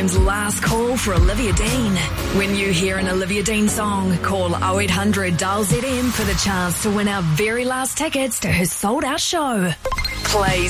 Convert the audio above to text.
ZM's last call for Olivia Dean. When you hear an Olivia Dean song, call 0800 Dial ZM for the chance to win our very last tickets to her sold-out show. Play